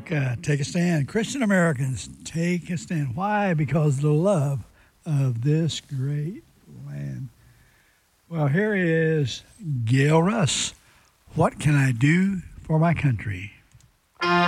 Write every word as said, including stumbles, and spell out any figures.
America, take a stand. Christian Americans, take a stand. Why? Because of the love of this great land. Well, here is Gail Russ. What can I do for my country?